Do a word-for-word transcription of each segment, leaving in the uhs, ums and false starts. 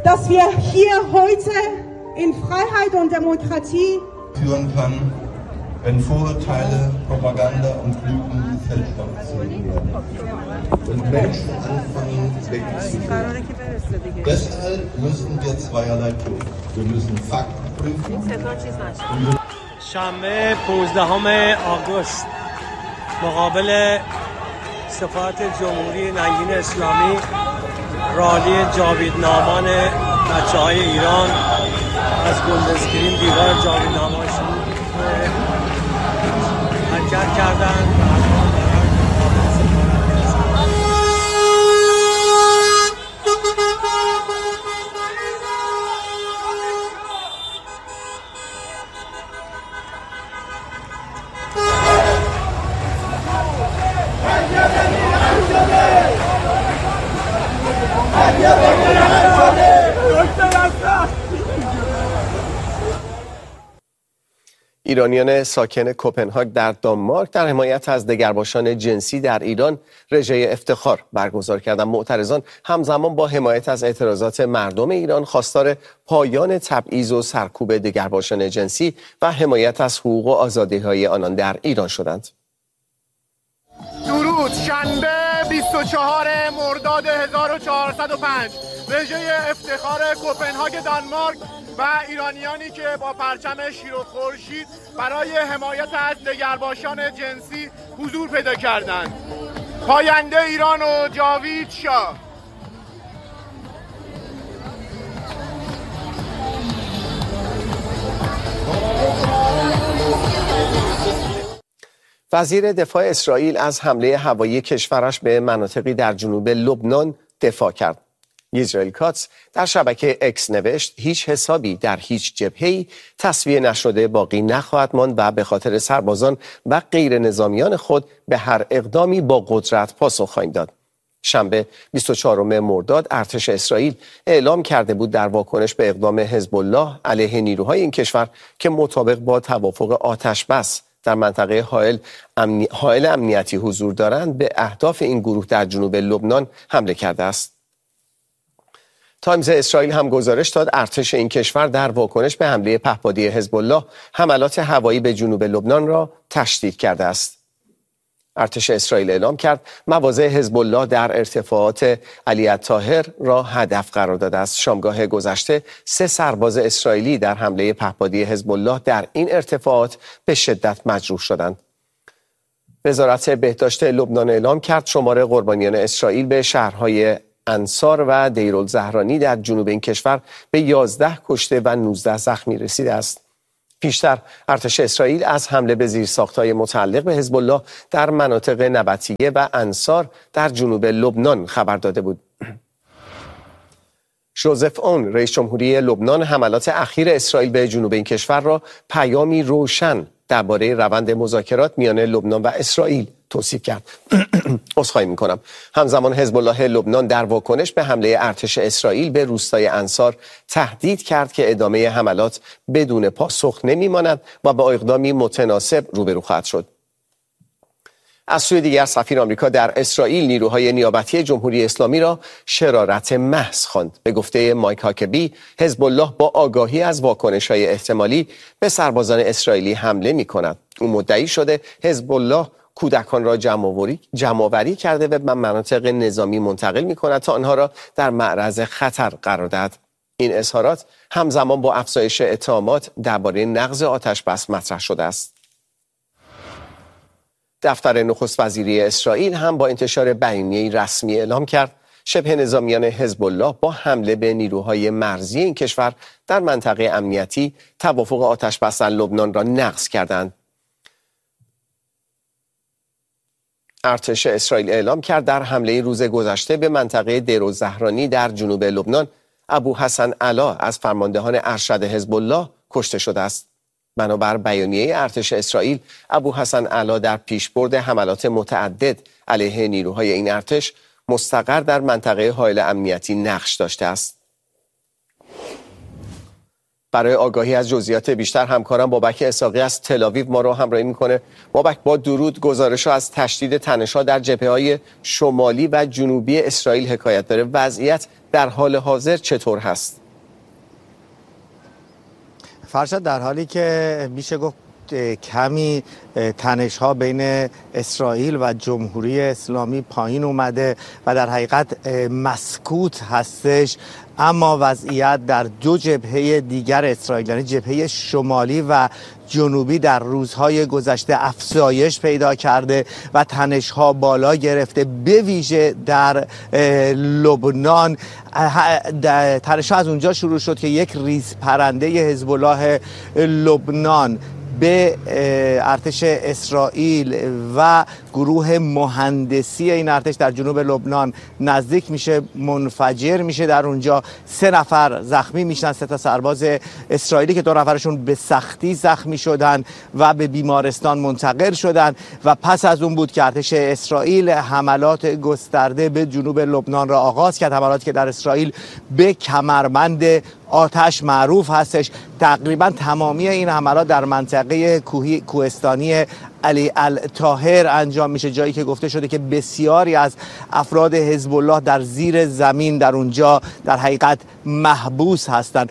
dass wir hier heute in Freiheit und Demokratie führen kann, wenn Vorurteile, Propaganda und Lügen ins Feld gezogen werden und Menschen anfangen wegzugehen. Deshalb müssen wir zweierlei tun. Wir müssen Fakten prüfen. شنبه پانزدهم آگوست مقابل سفارت جمهوری ننگین اسلامی رالی جاویدنامان بچه های ایران از گلدسکرین دیوار جاویدنامان شروع حرکت کردند. ایرانیان ساکن کوپنهاگ در دانمارک در حمایت از دگرباشان جنسی در ایران رژه افتخار برگزار کردند. معترضان همزمان با حمایت از اعتراضات مردم ایران خواستار پایان تبعیض و سرکوب دگرباشان جنسی و حمایت از حقوق و آزادی‌های آنان در ایران شدند. درود. شنبه بیست و چهارم مرداد هزار و چهارصد و پنج رژه افتخار کوپنهاگ دانمارک و ایرانیانی که با پرچم شیر و خورشید برای حمایت از دگرباشان جنسی حضور پیدا کردند. پاینده ایران و جاوید شاه. وزیر دفاع اسرائیل از حمله هوایی کشورش به مناطقی در جنوب لبنان دفاع کرد. اسرائیل کاتس در شبکه اکس نوشت هیچ حسابی در هیچ جبهه‌ای تسویه نشده باقی نخواهد ماند و به خاطر سربازان و غیر نظامیان خود به هر اقدامی با قدرت پاسخ خواهیم داد. شنبه بیست و چهارم مرداد ارتش اسرائیل اعلام کرده بود در واکنش به اقدام حزب الله علیه نیروهای این کشور که مطابق با توافق آتش بس در منطقه حائل, امنی... حائل امنیتی حضور دارند به اهداف این گروه در جنوب لبنان حمله کرده است. تایمز اسرائیل هم گزارش داد ارتش این کشور در واکنش به حمله پهپادی حزب الله حملات هوایی به جنوب لبنان را تشدید کرده است. ارتش اسرائیل اعلام کرد مواضع حزب الله در ارتفاعات علی الطاهر را هدف قرار داده است. شامگاه گذشته سه سرباز اسرائیلی در حمله پهپادی حزب الله در این ارتفاعات به شدت مجروح شدند. وزارت بهداشت لبنان اعلام کرد شمار قربانیان اسرائیل به شهرهای انصار و دیرالزهرانی در جنوب این کشور به یازده کشته و نوزده زخمی رسیده است. پیشتر ارتش اسرائیل از حمله به زیرساخت‌های متعلق به حزب الله در مناطق نبطیه و انصار در جنوب لبنان خبر داده بود. ژوزف اون رئیس جمهوری لبنان حملات اخیر اسرائیل به جنوب این کشور را پیامی روشن درباره روند مذاکرات میان لبنان و اسرائیل توصیف کرد. عذرخواهی می‌کنم. همزمان حزب الله لبنان در واکنش به حمله ارتش اسرائیل به روستای انصار تهدید کرد که ادامه حملات بدون پاسخ نمی‌ماند و با اقدامی متناسب روبرو خواهد شد. از سوی دیگر سفیر آمریکا در اسرائیل نیروهای نیابتی جمهوری اسلامی را شرارت محض خواند. به گفته مایک هاکبی حزب الله با آگاهی از واکنش‌های احتمالی به سربازان اسرائیلی حمله می‌کند. او مدعی شده حزب الله کودکان را جمع‌آوری جمع‌آوری کرده و به مناطق نظامی منتقل می‌کند تا آنها را در معرض خطر قرار دهد. این اظهارات همزمان با افزایش اتهامات درباره نقض آتش‌بس مطرح شده است. دفتر نخست وزیری اسرائیل هم با انتشار بیانیه‌ای رسمی اعلام کرد شبه نظامیان حزب الله با حمله به نیروهای مرزی این کشور در منطقه امنیتی توافق آتش‌بس در لبنان را نقض کردند. ارتش اسرائیل اعلام کرد در حمله روز گذشته به منطقه دیرالزهرانی در جنوب لبنان ابو حسن علا از فرماندهان ارشد حزب الله کشته شده است. بنابر بیانیه ارتش اسرائیل ابو حسن علا در پیشبرد حملات متعدد علیه نیروهای این ارتش مستقر در منطقه حائل امنیتی نقش داشته است. برای آگاهی از جزئیات بیشتر همکارم بابک اسحاقی از تل‌آویو ما رو همراهی میکنه. بابک، با درود، گزارش‌ها از تشدید تنش‌ها در جبهه‌های شمالی و جنوبی اسرائیل حکایت داره. وضعیت در حال حاضر چطور هست؟ فرشاد، در حالی که میشه گفت کمی تنش‌ها بین اسرائیل و جمهوری اسلامی پایین اومده و در حقیقت مسکوت هستش، اما وضعیت در دو جبهه دیگر اسرائیل، یعنی جبهه شمالی و جنوبی، در روزهای گذشته افزایش پیدا کرده و تنش‌ها بالا گرفته. به ویژه در لبنان تنش‌ها از اونجا شروع شد که یک ریز پرنده حزب الله لبنان به ارتش اسرائیل و گروه مهندسی این ارتش در جنوب لبنان نزدیک میشه، منفجر میشه. در اونجا سه نفر زخمی میشن، سه تا سرباز اسرائیلی که دو نفرشون به سختی زخمی شدن و به بیمارستان منتقل شدن. و پس از اون بود که ارتش اسرائیل حملات گسترده به جنوب لبنان را آغاز کرد، حملاتی که در اسرائیل به کمربند آتش معروف هستش. تقریبا تمامی این حملات در منطقه کوهی کوهستانی علی الطاهر انجام میشه، جایی که گفته شده که بسیاری از افراد حزب الله در زیر زمین در اونجا در حقیقت محبوس هستند.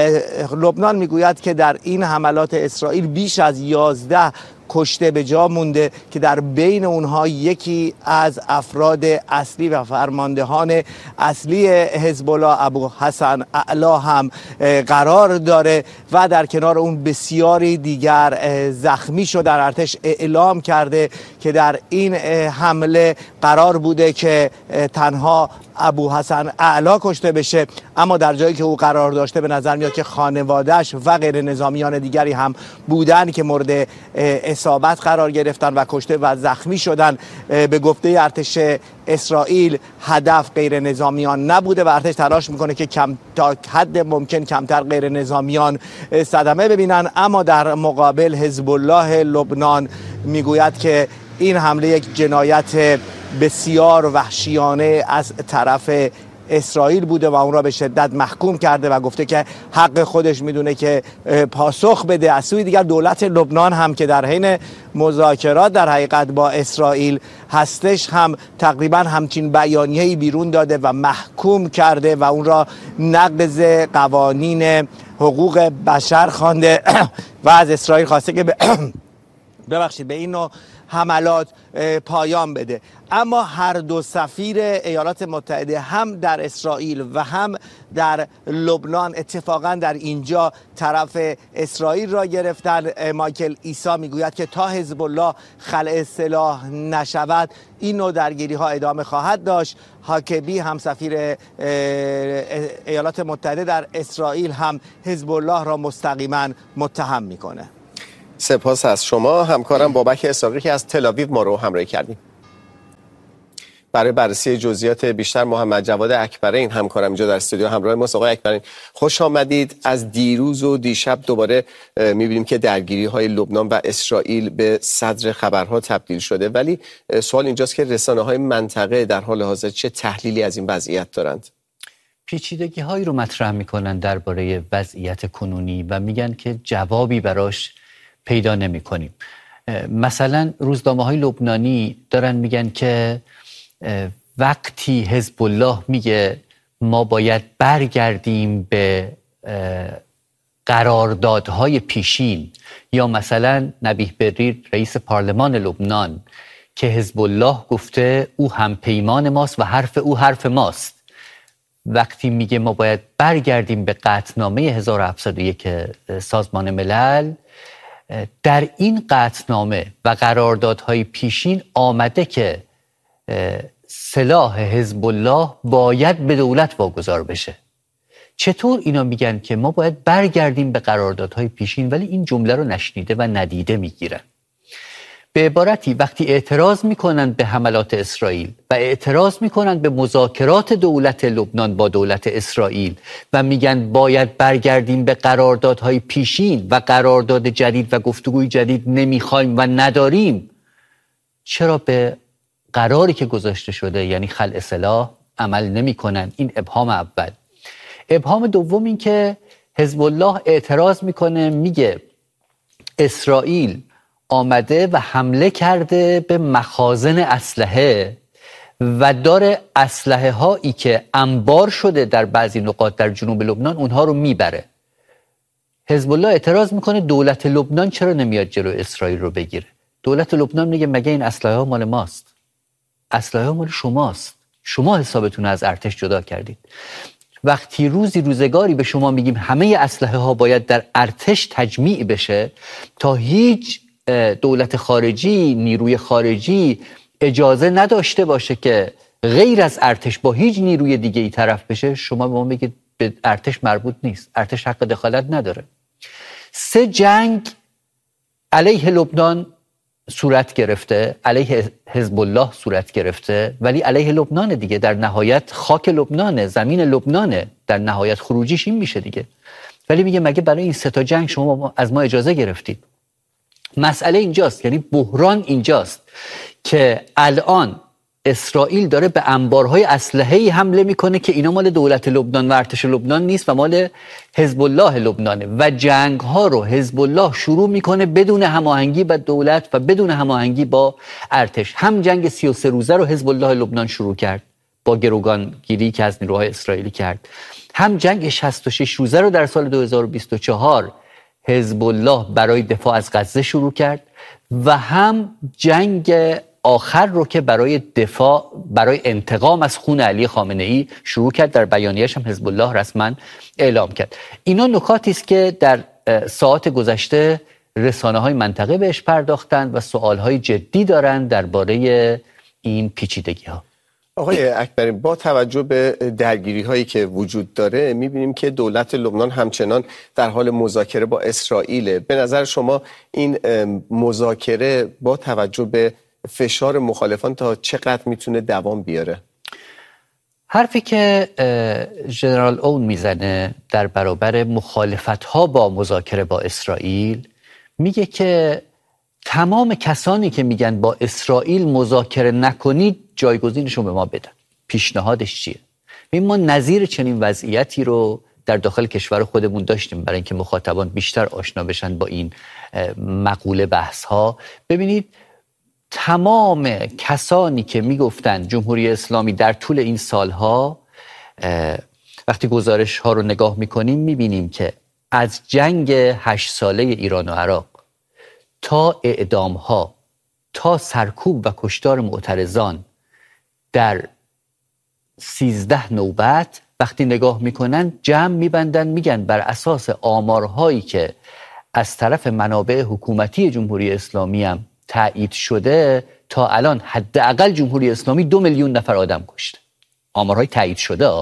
لبنان میگوید که در این حملات اسرائیل بیش از یازده کشته به جا مونده که در بین اونها یکی از افراد اصلی و فرماندهان اصلی حزب الله ابو حسن اعلا هم قرار داره و در کنار اون بسیاری دیگر زخمی شدن. ارتش اعلام کرده که در این حمله قرار بوده که تنها ابو حسن اعلا کشته بشه، اما در جایی که او قرار داشته به نظر میاد که خانواده‌اش و غیر نظامیان دیگری هم بودن که مورد اصابت قرار گرفتن و کشته و زخمی شدن. به گفته ارتش اسرائیل هدف غیر نظامیان نبوده و ارتش تلاش میکنه که کم تا حد ممکن کمتر غیر نظامیان صدمه ببینن، اما در مقابل حزب الله لبنان میگوید که این حمله یک جنایت بسیار وحشیانه از طرف اسرائیل بوده و اون را به شدت محکوم کرده و گفته که حق خودش میدونه که پاسخ بده. از سوی دیگر دولت لبنان هم که در حین مذاکرات در حقیقت با اسرائیل هستش هم تقریبا همچین بیانیه‌ای بیرون داده و محکوم کرده و اون را نقض قوانین حقوق بشر خوانده و از اسرائیل خواسته که ببخشید به این نوع حملات پایان بده. اما هر دو سفیر ایالات متحده هم در اسرائیل و هم در لبنان اتفاقا در اینجا طرف اسرائیل را گرفتن. مایکل عیسی میگوید که تا حزب الله خلع سلاح نشود این نوع درگیری ها ادامه خواهد داشت. هاکبی هم سفیر ایالات متحده در اسرائیل هم حزب الله را مستقیما متهم میکنه. سپاس از شما همکارم بابک اسحاقی که از تل‌آویو ما رو همراهی کردیم. برای بررسی جزئیات بیشتر محمد جواد اکبرین همکارم اینجا در استودیو همراه ماست. آقای اکبرین خوش آمدید. از دیروز و دیشب دوباره می‌بینیم که درگیری‌های لبنان و اسرائیل به صدر خبرها تبدیل شده، ولی سوال اینجاست که رسانه‌های منطقه در حال حاضر چه تحلیلی از این وضعیت دارند؟ پیچیدگی‌هایی رو مطرح می‌کنن درباره وضعیت کنونی و میگن که جوابی براش پیدا نمی کنیم. مثلا روزنامه‌های لبنانی دارن میگن که وقتی حزب الله میگه ما باید برگردیم به قراردادهای پیشین، یا مثلا نبیه برری رئیس پارلمان لبنان که حزب الله گفته او هم پیمان ماست و حرف او حرف ماست، وقتی میگه ما باید برگردیم به قطعنامه هزار و هفتصد و یک سازمان ملل، در این قطعنامه و قراردادهای پیشین آمده که سلاح حزب الله باید به دولت واگذار بشه. چطور اینا میگن که ما باید برگردیم به قراردادهای پیشین ولی این جمله رو نشنیده و ندیده میگیرن؟ به عبارتی وقتی اعتراض میکنن به حملات اسرائیل و اعتراض میکنن به مذاکرات دولت لبنان با دولت اسرائیل و میگن باید برگردیم به قراردادهای پیشین و قرارداد جدید و گفتگوی جدید نمیخوایم و نداریم، چرا به قراری که گذاشته شده یعنی خلع سلاح عمل نمیکنن؟ این ابهام اول. ابهام دوم این که حزب الله اعتراض میکنه، میگه اسرائیل آمده و حمله کرده به مخازن اسلحه و داره اسلحه هایی که انبار شده در بعضی نقاط در جنوب لبنان اونها رو میبره. حزب الله اعتراض میکنه دولت لبنان چرا نمیاد جلو اسرائیل رو بگیره؟ دولت لبنان میگه مگه این اسلحه ها مال ماست؟ اسلحه ها مال شماست. شما حسابتون از ارتش جدا کردید. وقتی روزی روزگاری به شما میگیم همه اسلحه ها باید در ارتش تجمیع بشه تا هیچ دولت خارجی، نیروی خارجی اجازه نداشته باشه که غیر از ارتش با هیچ نیروی دیگه ای طرف بشه، شما به ما میگید به ارتش مربوط نیست، ارتش حق دخالت نداره. سه جنگ علیه لبنان صورت گرفته، علیه حزب الله صورت گرفته، ولی علیه لبنان دیگه. در نهایت خاک لبنانه، زمین لبنانه، در نهایت خروجیش این میشه دیگه. ولی میگه مگه برای این سه تا جنگ شما از ما اجازه گرفتید؟ مسئله اینجاست، یعنی بحران اینجاست که الان اسرائیل داره به انبارهای اسلحه‌ای حمله میکنه که اینا مال دولت لبنان و ارتش لبنان نیست و مال حزب الله لبنانه و جنگ ها رو حزب الله شروع میکنه بدون هماهنگی با دولت و بدون هماهنگی با ارتش. هم جنگ سی و سه روزه رو حزب الله لبنان شروع کرد با گروگانگیری که از نیروهای اسرائیلی کرد، هم جنگ شصت و شش روزه رو در سال دو هزار و بیست و چهار حزب الله برای دفاع از غزه شروع کرد و هم جنگ آخر رو که برای دفاع، برای انتقام از خون علی خامنه ای شروع کرد. در بیانیه‌اش هم حزب الله رسما اعلام کرد. اینا نکاتی است که در ساعات گذشته رسانه‌های منطقه بهش پرداختند و سوال‌های جدی دارند درباره این پیچیدگی‌ها. آقای اکبری، با توجه به درگیری هایی که وجود داره میبینیم که دولت لبنان همچنان در حال مذاکره با اسرائیل. به نظر شما این مذاکره با توجه به فشار مخالفان تا چقدر میتونه دوام بیاره؟ حرفی که ژنرال اون میزنه در برابر مخالفت ها با مذاکره با اسرائیل، میگه که تمام کسانی که میگن با اسرائیل مذاکره نکنید جایگزینشون به ما بدن. پیشنهادش چیه؟ ما نظیر چنین وضعیتی رو در داخل کشور خودمون داشتیم برای اینکه مخاطبان بیشتر آشنا بشن با این مقوله بحث ها. ببینید تمام کسانی که میگفتن جمهوری اسلامی در طول این سالها، وقتی گزارش ها رو نگاه میکنیم میبینیم که از جنگ هشت ساله ایران و عراق تا اعدام ها تا سرکوب و کشتار معترضان در سیزده نوبت وقتی نگاه میکنن جمع میبندن میگن بر اساس آمارهایی که از طرف منابع حکومتی جمهوری اسلامی هم تایید شده تا الان حداقل جمهوری اسلامی دو میلیون نفر آدم کشته. آمارهای تایید شده،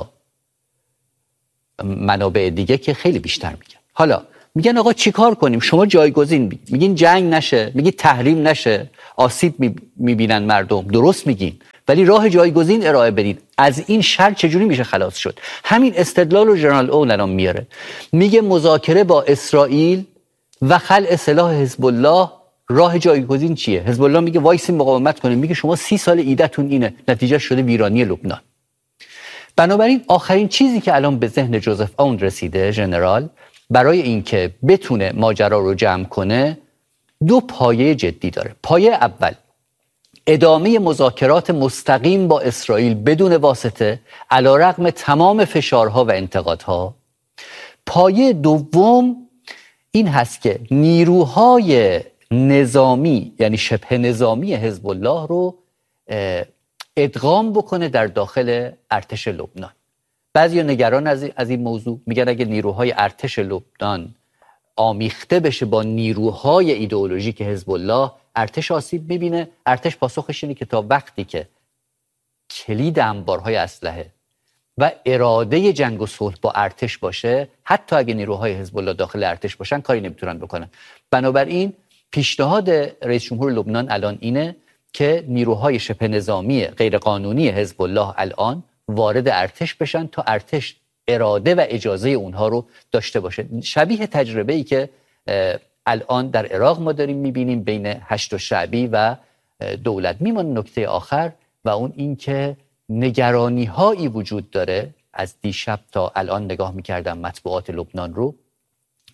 منابع دیگه که خیلی بیشتر میگن. حالا میگن آقا چیکار کنیم؟ شما جایگزین میگین جنگ نشه، میگین تحریم نشه، آسیب میبینن مردم، درست میگین، ولی راه جایگزین ارائه بدید. از این شر چجوری میشه خلاص شد؟ همین استدلال رو ژنرال اون الان میاره، میگه مذاکره با اسرائیل و خلع سلاح حزب الله راه جایگزین چیه؟ حزب الله میگه وایسین مقاومت کنیم، میگه شما سی سال ایده‌تون اینه، نتیجه شده ویرانی لبنان. بنابراین آخرین چیزی که الان به ذهن جوزف اون رسیده ژنرال برای اینکه بتونه ماجرا رو جمع کنه دو پایه جدی داره. پایه اول ادامه مذاکرات مستقیم با اسرائیل بدون واسطه علیرغم تمام فشارها و انتقادها. پایه دوم این هست که نیروهای نظامی یعنی شبه نظامی حزب الله رو ادغام بکنه در داخل ارتش لبنان. بعضی نگران از این موضوع میگن اگه نیروهای ارتش لبنان آمیخته بشه با نیروهای ایدئولوژیک حزب الله، ارتش آسیب میبینه. ارتش پاسخش اینه که تا وقتی که کلید انبارهای اسلحه و اراده جنگ و صلح با ارتش باشه، حتی اگه نیروهای حزب الله داخل ارتش باشن کاری نمیتونن بکنن. بنابراین پیشنهاد رئیس جمهور لبنان الان اینه که نیروهای شبه نظامی غیرقانونی حزب الله الان وارد ارتش بشن تا ارتش اراده و اجازه اونها رو داشته باشه. شبیه تجربه‌ای که الان در عراق ما داریم میبینیم بین هشت شعبی و دولت. میمونه نکته آخر و اون این که نگرانی هایی وجود داره. از دیشب تا الان نگاه میکردم مطبوعات لبنان رو،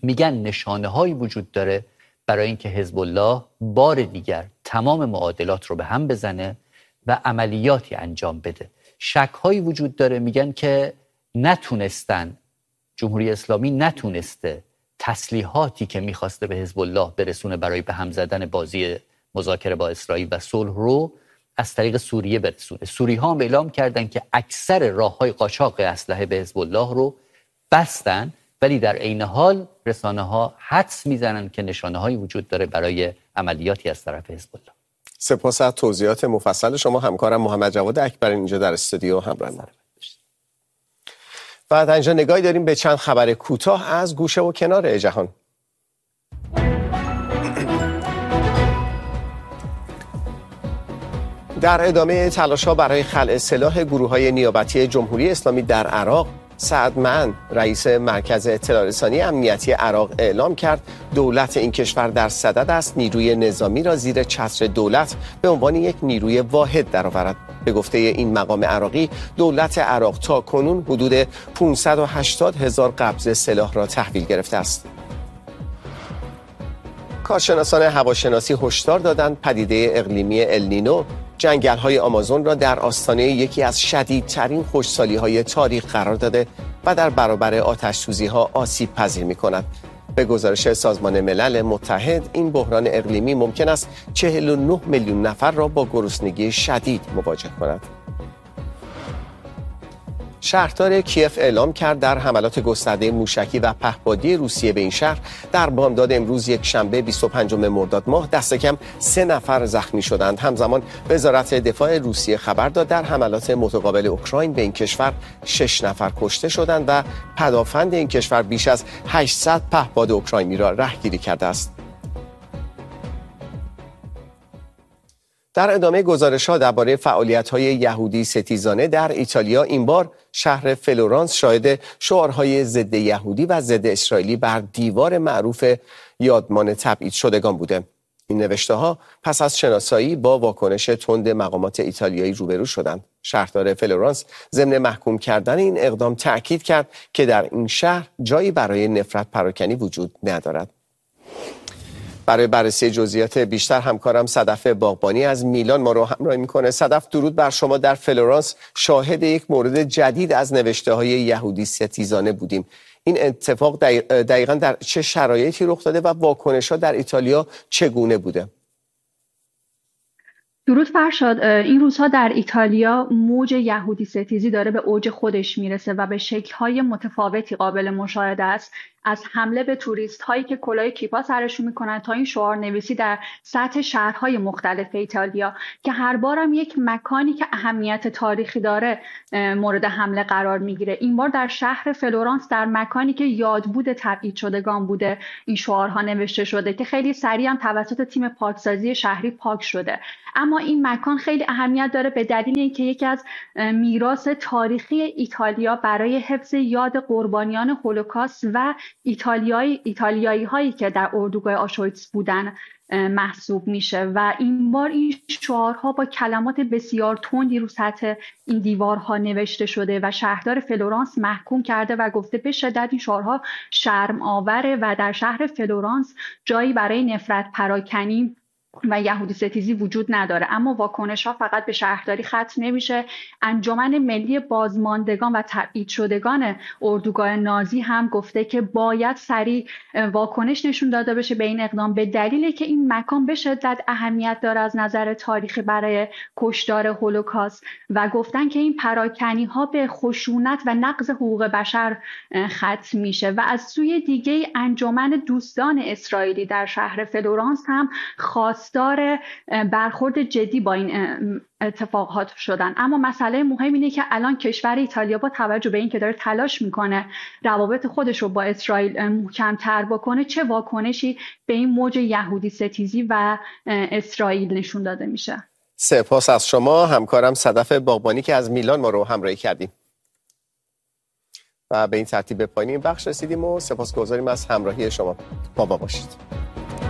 میگن نشانه هایی وجود داره برای اینکه حزب الله بار دیگر تمام معادلات رو به هم بزنه و عملیاتی انجام بده. شک هایی وجود داره، میگن که نتونستن، جمهوری اسلامی نتونسته تسلیحاتی که میخواسته به حزب الله برسونه برای به هم زدن بازی مذاکره با اسرائیل و صلح رو از طریق سوریه برسونه. سوری ها هم اعلام کردن که اکثر راههای قاچاق اسلحه به حزب الله رو بستن، ولی در عین حال رسانه ها حدس میزنن که نشانه هایی وجود داره برای عملیاتی از طرف حزب الله. سپاس از توضیحات مفصل شما. همکارم محمد جواد اکبری اینجا در استودیو همراه ما. و در اینجا نگاهی داریم به چند خبر کوتاه از گوشه و کنار جهان. در ادامه تلاش‌ها برای خلع سلاح گروه‌های نیابتی جمهوری اسلامی در عراق، سعد معن رئیس مرکز اطلاع رسانی امنیتی عراق اعلام کرد دولت این کشور در صدد است نیروی نظامی را زیر چتر دولت به عنوان یک نیروی واحد درآورد. به گفته این مقام عراقی، دولت عراق تا کنون حدود پانصد و هشتاد هزار قبضه سلاح را تحویل گرفته است. کارشناسان هواشناسی هشدار دادند پدیده اقلیمی النینو جنگل‌های آمازون را در آستانه یکی از شدیدترین خشکسالی‌های تاریخ قرار داده و در برابر آتش‌سوزی‌ها آسیب پذیر می‌کند. به گزارش سازمان ملل متحد، این بحران اقلیمی ممکن است چهل و نه میلیون نفر را با گرسنگی شدید مواجه کند. شهردار کیف اعلام کرد در حملات گسترده موشکی و پهپادی روسیه به این شهر در بامداد امروز یک شنبه بیست و پنجم مرداد ماه دست کم سه نفر زخمی شدند. همزمان وزارت دفاع روسیه خبر داد در حملات متقابل اوکراین به این کشور شش نفر کشته شدند و پدافند این کشور بیش از هشتصد پهپاد اوکراینی را رهگیری کرده است. در ادامه گزارش‌ها درباره فعالیت‌های یهودی ستیزانه در ایتالیا، این بار شهر فلورانس شاهد شعارهای ضد یهودی و ضد اسرائیلی بر دیوار معروف یادمان تبعید شدگان بوده. این نوشته‌ها پس از شناسایی با واکنش تند مقامات ایتالیایی روبرو شدند. شهردار فلورانس ضمن محکوم کردن این اقدام تأکید کرد که در این شهر جایی برای نفرت پراکنی وجود ندارد. برای بررسی جزئیات بیشتر همکارم صدف باغبانی از میلان ما رو همراهی میکنه. صدف، درود بر شما. در فلورانس شاهد یک مورد جدید از نوشته‌های یهودی ستیزانه بودیم. این اتفاق دقیقاً در چه شرایطی رخ داده و واکنش‌ها در ایتالیا چگونه بوده؟ درود فرشاد. این روزها در ایتالیا موج یهودی ستیزی داره به اوج خودش میرسه و به شکل‌های متفاوتی قابل مشاهده است. از حمله به توریست هایی که کلاه کیپا سرشون میکنن تا این شعار نویسی در سطح شهرهای مختلف ایتالیا که هر بارم یک مکانی که اهمیت تاریخی داره مورد حمله قرار میگیره. این بار در شهر فلورانس در مکانی که یادبود تبعید شدگان بوده این شعارها نوشته شده که خیلی سریع هم توسط تیم پاکسازی شهری پاک شده. اما این مکان خیلی اهمیت داره به دلیل اینکه یکی از میراث تاریخی ایتالیا برای حفظ یاد قربانیان هولوکاست و ایتالیایی ایتالیایی هایی که در اردوگاه آشویتس بودن محسوب میشه و این بار این شعارها با کلمات بسیار تندی رو سطح این دیوارها نوشته شده و شهردار فلورانس محکوم کرده و گفته به شدت این شعارها شرم آوره و در شهر فلورانس جایی برای نفرت پراکنی و یهودی ستیزی وجود نداره. اما واکنش ها فقط به شهرداری ختم نمیشه. انجمن ملی بازماندگان و تبعید شدگان اردوگاه نازی هم گفته که باید سریع واکنش نشون داده بشه به این اقدام به دلیلی که این مکان به شدت اهمیت داره از نظر تاریخی برای کشتار هولوکاست و گفتن که این پراکنی ها به خشونت و نقض حقوق بشر ختم میشه. و از سوی دیگه انجمن دوستان اسرائیلی در شهر فلورانس هم خاص دار برخورد جدی با این اتفاقات شدن. اما مسئله مهم اینه که الان کشور ایتالیا با توجه به این که داره تلاش میکنه روابط خودش رو با اسرائیل محکم‌تر بکنه، چه واکنشی به این موج یهودی ستیزی و اسرائیل نشون داده میشه؟ سپاس از شما همکارم صدف باغبانی که از میلان ما رو همراهی کردیم. و به این ترتیب به پایان این بخش رسیدیم و سپاسگزاریم از همراهی شما. با ما باشید.